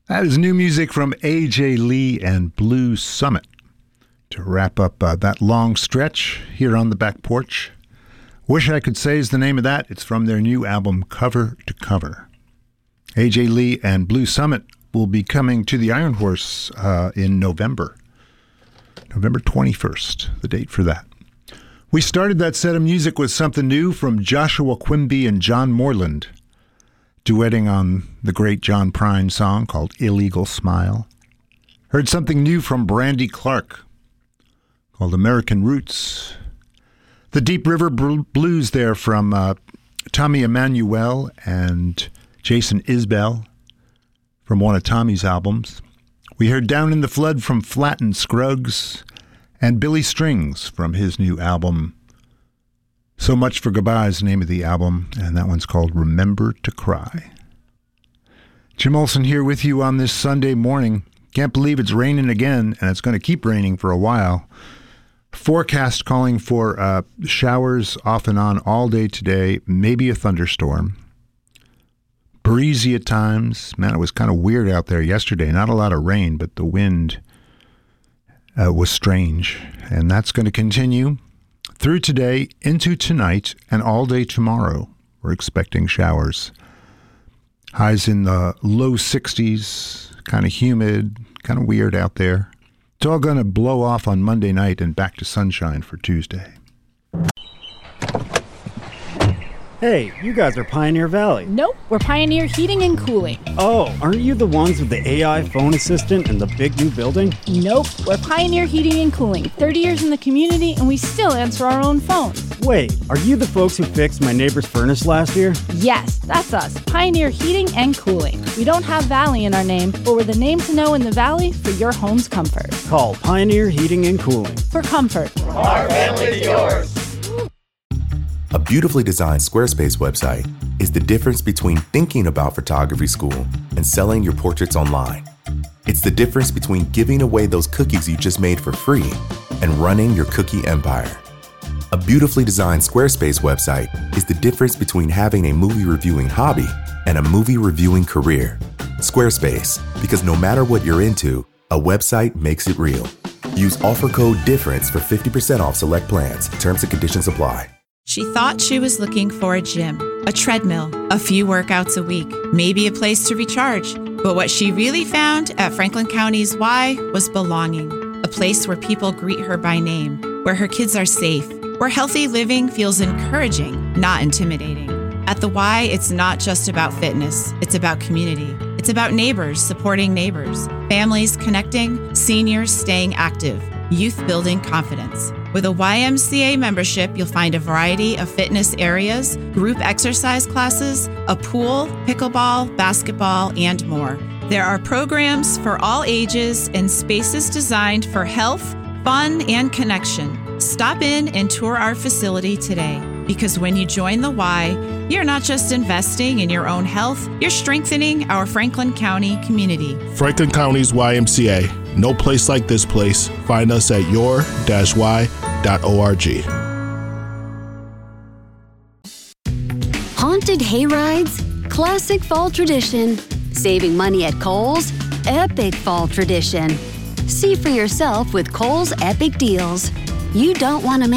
That is new music from A.J. Lee and Blue Summit to wrap up that long stretch here on the back porch. Wish I Could Say is the name of that. It's from their new album, Cover to Cover. A.J. Lee and Blue Summit will be coming to the Iron Horse in November 21st, the date for that. We started that set of music with something new from Joshua Quimby and John Moreland, duetting on the great John Prine song called Illegal Smile. Heard something new from Brandy Clark called American Roots. The Deep River Blues there from Tommy Emmanuel and Jason Isbell from one of Tommy's albums. We heard Down in the Flood from Flattened Scruggs and Billy Strings from his new album. So Much for Goodbye is the name of the album, and that one's called Remember to Cry. Jim Olson here with you on this Sunday morning. Can't believe it's raining again, and it's going to keep raining for a while. Forecast calling for showers off and on all day today, maybe a thunderstorm. Breezy at times. Man, it was kind of weird out there yesterday. Not a lot of rain, but the wind was strange. And that's going to continue through today, into tonight, and all day tomorrow. We're expecting showers. Highs in the low 60s, kind of humid, kind of weird out there. It's all going to blow off on Monday night and back to sunshine for Tuesday. Hey, you guys are Pioneer Valley. Nope, we're Pioneer Heating and Cooling. Oh, aren't you the ones with the AI phone assistant and the big new building? Nope, we're Pioneer Heating and Cooling. 30 years in the community, and we still answer our own phones. Wait, are you the folks who fixed my neighbor's furnace last year? Yes, that's us, Pioneer Heating and Cooling. We don't have Valley in our name, but we're the name to know in the Valley for your home's comfort. Call Pioneer Heating and Cooling. For comfort. From our family to yours. A beautifully designed Squarespace website is the difference between thinking about photography school and selling your portraits online. It's the difference between giving away those cookies you just made for free and running your cookie empire. A beautifully designed Squarespace website is the difference between having a movie reviewing hobby and a movie reviewing career. Squarespace, because no matter what you're into, a website makes it real. Use offer code DIFFERENCE for 50% off select plans. Terms and conditions apply. She thought she was looking for a gym, a treadmill, a few workouts a week, maybe a place to recharge. But what she really found at Franklin County's Y was belonging, a place where people greet her by name, where her kids are safe, where healthy living feels encouraging, not intimidating. At the Y, it's not just about fitness, it's about community. It's about neighbors supporting neighbors, families connecting, seniors staying active, youth building confidence. With a YMCA membership, you'll find a variety of fitness areas, group exercise classes, a pool, pickleball, basketball, and more. There are programs for all ages and spaces designed for health, fun, and connection. Stop in and tour our facility today, because when you join the Y, you're not just investing in your own health, you're strengthening our Franklin County community. Franklin County's YMCA. No place like this place. Find us at your-y.org. Haunted hayrides, classic fall tradition. Saving money at Kohl's, epic fall tradition. See for yourself with Kohl's Epic Deals. You don't want to